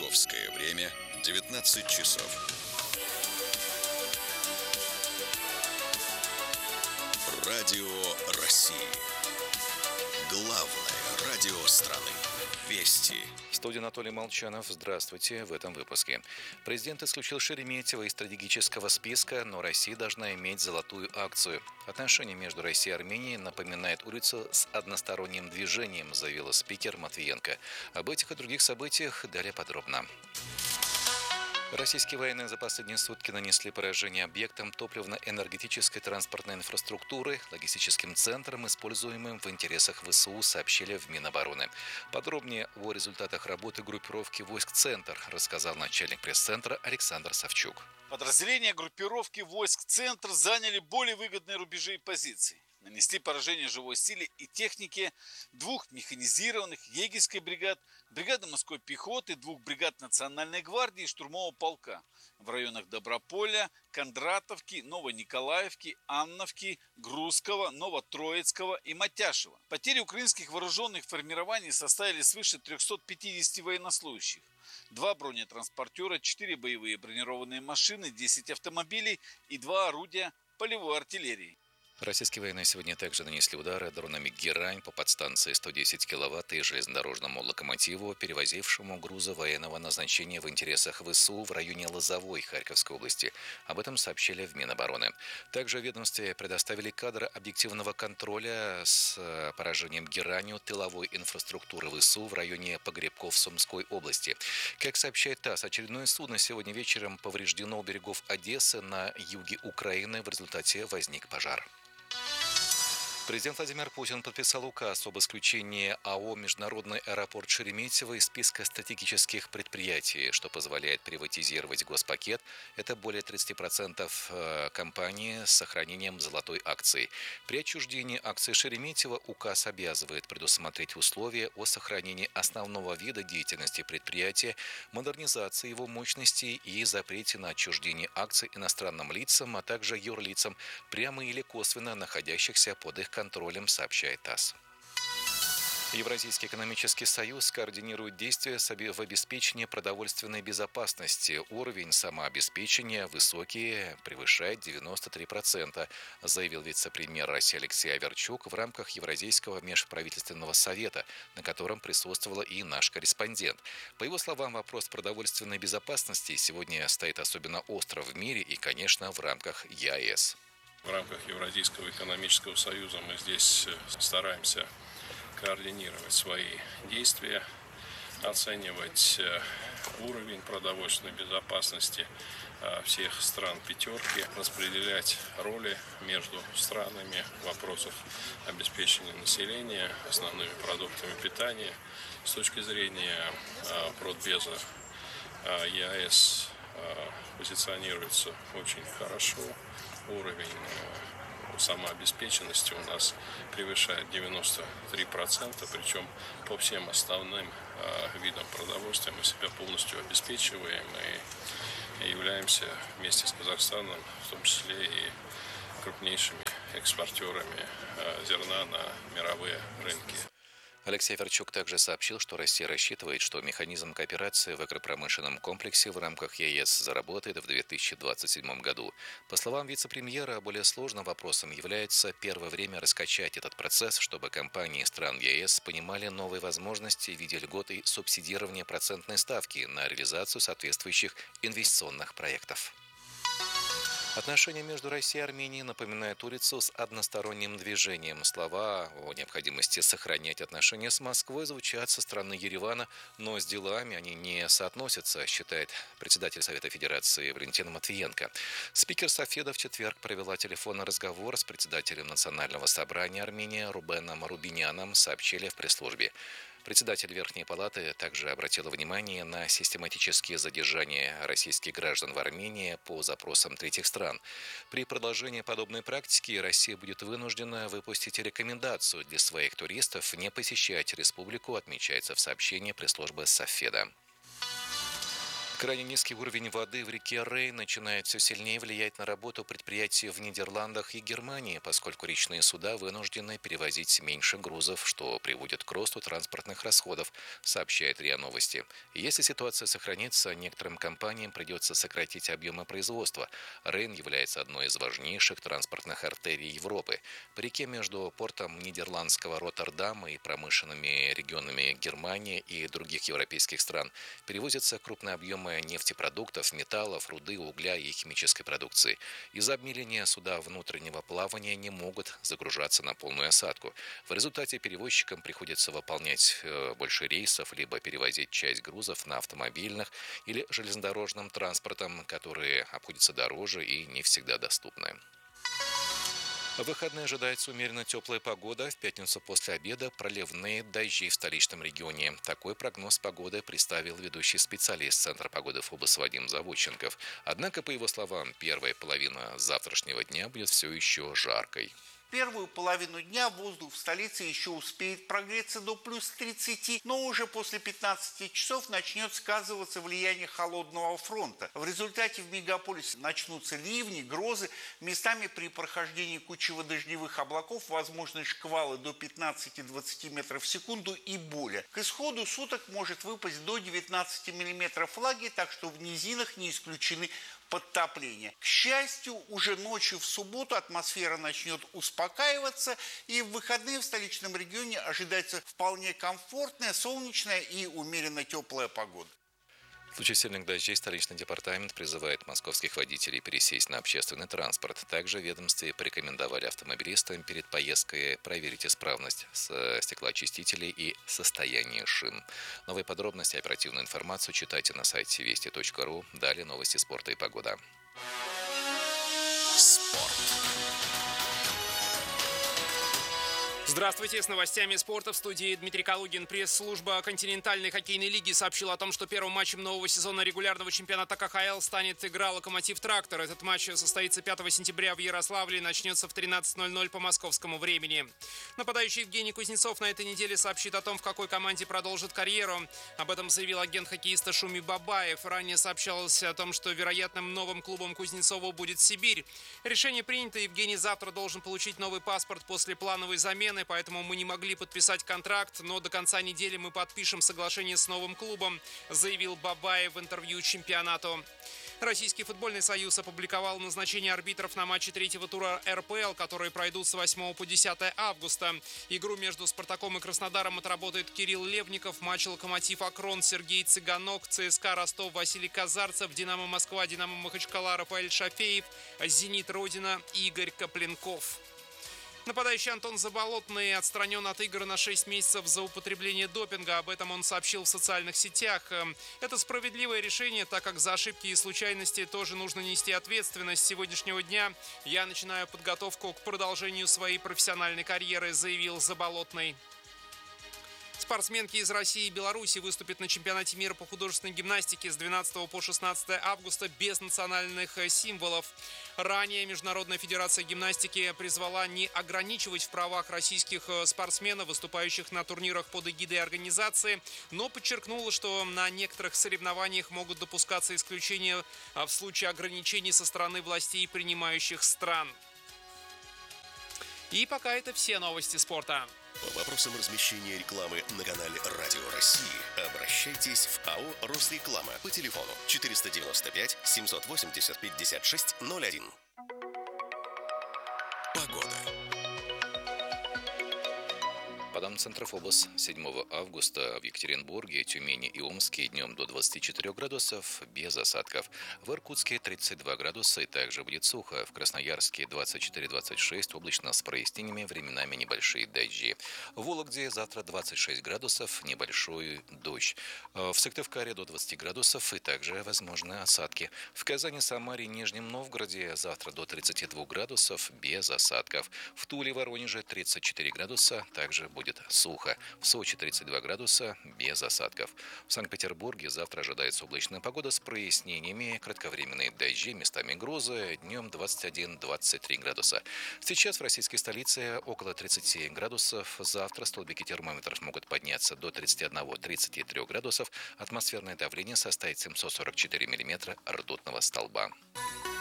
Московское время 19 часов. Радио России. Главное радио страны. Вести. В студии Анатолий Молчанов. Здравствуйте. В этом выпуске. Президент исключил Шереметьево из стратегического списка, но Россия должна иметь золотую акцию. Отношения между Россией и Арменией напоминают улицу с односторонним движением, заявила спикер Матвиенко. Об этих и других событиях далее подробно. Российские военные за последние сутки нанесли поражение объектам топливно-энергетической транспортной инфраструктуры, логистическим центрам, используемым в интересах ВСУ, сообщили в Минобороны. Подробнее о результатах работы группировки войск «Центр» рассказал начальник пресс-центра Александр Савчук. Подразделения группировки войск «Центр» заняли более выгодные рубежи и позиции. Нанесли поражение живой силе и технике двух механизированных егерской бригад, бригады морской пехоты, двух бригад Национальной гвардии и штурмового полка в районах Доброполя, Кондратовки, Новониколаевки, Анновки, Грузского, Новотроицкого и Матяшева. Потери украинских вооруженных формирований составили свыше 350 военнослужащих. 2 бронетранспортера, 4 боевые бронированные машины, 10 автомобилей и 2 орудия полевой артиллерии. Российские военные сегодня также нанесли удары дронами «Герань» по подстанции 110 киловатт и железнодорожному локомотиву, перевозившему грузы военного назначения в интересах ВСУ в районе Лозовой Харьковской области. Об этом сообщили в Минобороны. Также в ведомстве предоставили кадры объективного контроля с поражением «Геранью» тыловой инфраструктуры ВСУ в районе Погребков Сумской области. Как сообщает ТАСС, очередное судно сегодня вечером повреждено у берегов Одессы на юге Украины. В результате возник пожар. Президент Владимир Путин подписал указ об исключении АО «Международный аэропорт Шереметьево» из списка стратегических предприятий, что позволяет приватизировать госпакет. Это более 30% компании с сохранением золотой акции. При отчуждении акций Шереметьево указ обязывает предусмотреть условия о сохранении основного вида деятельности предприятия, модернизации его мощностей и запрете на отчуждение акций иностранным лицам, а также юрлицам, прямо или косвенно находящихся под их контролем, сообщает ТАСС. Евразийский экономический союз координирует действия в обеспечении продовольственной безопасности. Уровень самообеспечения высокий, превышает 93%, заявил вице-премьер России Алексей Аверчук в рамках Евразийского межправительственного совета, на котором присутствовала и наш корреспондент. По его словам, вопрос продовольственной безопасности сегодня стоит особенно остро в мире и, конечно, в рамках ЕАЭС. В рамках Евразийского экономического союза мы здесь стараемся координировать свои действия, оценивать уровень продовольственной безопасности всех стран пятерки, распределять роли между странами в вопросах обеспечения населения основными продуктами питания. С точки зрения продбеза ЕАЭС позиционируется очень хорошо. Уровень самообеспеченности у нас превышает 93%, причем по всем основным видам продовольствия мы себя полностью обеспечиваем и являемся вместе с Казахстаном, в том числе и крупнейшими экспортерами зерна на мировые рынки. Алексей Аверчук также сообщил, что Россия рассчитывает, что механизм кооперации в агропромышленном комплексе в рамках ЕС заработает в 2027 году. По словам вице-премьера, более сложным вопросом является первое время раскачать этот процесс, чтобы компании стран ЕС понимали новые возможности в виде льгот и субсидирования процентной ставки на реализацию соответствующих инвестиционных проектов. Отношения между Россией и Арменией напоминают улицу с односторонним движением. Слова о необходимости сохранять отношения с Москвой звучат со стороны Еревана, но с делами они не соотносятся, считает председатель Совета Федерации Валентина Матвиенко. Спикер Софеда в четверг провела телефонный разговор с председателем Национального собрания Армении Рубеном Рубиняном, сообщили в пресс-службе. Председатель Верхней Палаты также обратила внимание на систематические задержания российских граждан в Армении по запросам третьих стран. При продолжении подобной практики Россия будет вынуждена выпустить рекомендацию для своих туристов не посещать республику, отмечается в сообщении пресс-службы Софеда. Крайне низкий уровень воды в реке Рейн начинает все сильнее влиять на работу предприятий в Нидерландах и Германии, поскольку речные суда вынуждены перевозить меньше грузов, что приводит к росту транспортных расходов, сообщает РИА Новости. Если ситуация сохранится, некоторым компаниям придется сократить объемы производства. Рейн является одной из важнейших транспортных артерий Европы. По реке между портом нидерландского Роттердама и промышленными регионами Германии и других европейских стран перевозятся крупные объемы нефтепродуктов, металлов, руды, угля и химической продукции. Из-за обмеления суда внутреннего плавания не могут загружаться на полную осадку. В результате перевозчикам приходится выполнять больше рейсов, либо перевозить часть грузов на автомобильных или железнодорожным транспортом, которые обходятся дороже и не всегда доступны. В выходные ожидается умеренно теплая погода. В пятницу после обеда проливные дожди в столичном регионе. Такой прогноз погоды представил ведущий специалист Центра погоды ФОБОС Вадим Заводченков. Однако, по его словам, первая половина завтрашнего дня будет все еще жаркой. Первую половину дня воздух в столице еще успеет прогреться до плюс 30, но уже после 15 часов начнет сказываться влияние холодного фронта. В результате в мегаполисе начнутся ливни, грозы. Местами при прохождении кучево-дождевых облаков возможны шквалы до 15-20 метров в секунду и более. К исходу суток может выпасть до 19 миллиметров влаги, так что в низинах не исключены подтопления. К счастью, уже ночью в субботу атмосфера начнет успокаиваться, и в выходные в столичном регионе ожидается вполне комфортная, солнечная и умеренно теплая погода. В случае сильных дождей столичный департамент призывает московских водителей пересесть на общественный транспорт. Также в ведомстве порекомендовали автомобилистам перед поездкой проверить исправность стеклоочистителей и состояние шин. Новые подробности и оперативную информацию читайте на сайте вести.ру. Далее новости спорта и погода. Спорт. Здравствуйте, с новостями спорта в студии Дмитрий Калугин. Пресс-служба континентальной хоккейной лиги сообщила о том, что первым матчем нового сезона регулярного чемпионата КХЛ станет игра «Локомотив-Трактор». Этот матч состоится 5 сентября в Ярославле и начнется в 13:00 по московскому времени. Нападающий Евгений Кузнецов на этой неделе сообщит о том, в какой команде продолжит карьеру. Об этом заявил агент хоккеиста Шуми Бабаев. Ранее сообщалось о том, что вероятным новым клубом Кузнецова будет Сибирь. Решение принято. Евгений завтра должен получить новый паспорт после плановой замены, поэтому мы не могли подписать контракт, но до конца недели мы подпишем соглашение с новым клубом, заявил Бабаев в интервью чемпионату. Российский футбольный союз опубликовал назначение арбитров на матчи третьего тура РПЛ, которые пройдут с 8 по 10 августа. Игру между «Спартаком» и «Краснодаром» отработает Кирилл Левников, матч «Локомотив Акрон» Сергей Цыганок, ЦСКА Ростов Василий Казарцев, «Динамо Москва», «Динамо Махачкала» Рафаэль Шафеев, «Зенит Родина» Игорь Копленков. Нападающий Антон Заболотный отстранен от игр на 6 месяцев за употребление допинга. Об этом он сообщил в социальных сетях. Это справедливое решение, так как за ошибки и случайности тоже нужно нести ответственность. С сегодняшнего дня я начинаю подготовку к продолжению своей профессиональной карьеры, заявил Заболотный. Спортсменки из России и Беларуси выступят на чемпионате мира по художественной гимнастике с 12 по 16 августа без национальных символов. Ранее Международная федерация гимнастики призвала не ограничивать в правах российских спортсменов, выступающих на турнирах под эгидой организации, но подчеркнула, что на некоторых соревнованиях могут допускаться исключения в случае ограничений со стороны властей принимающих стран. И пока это все новости спорта. По вопросам размещения рекламы на канале Радио России обращайтесь в АО «Росреклама» по телефону 495 780 5601. Погода. По данным Центра ФОБОС, 7 августа в Екатеринбурге, Тюмени и Омске днем до 24 градусов без осадков. В Иркутске 32 градуса и также будет сухо. В Красноярске 24-26, облачно с прояснениями, временами небольшие дожди. В Вологде завтра 26 градусов, небольшой дождь. В Сыктывкаре до 20 градусов и также возможны осадки. В Казани, Самаре и Нижнем Новгороде завтра до 32 градусов без осадков. В Туле, Воронеже 34 градуса, также будет сухо. В Сочи 32 градуса, без осадков. В Санкт-Петербурге завтра ожидается облачная погода с прояснениями, кратковременные дожди, местами грозы, днем 21-23 градуса. Сейчас в российской столице около 30 градусов. Завтра столбики термометров могут подняться до 31-33 градусов. Атмосферное давление составит 744 миллиметра ртутного столба.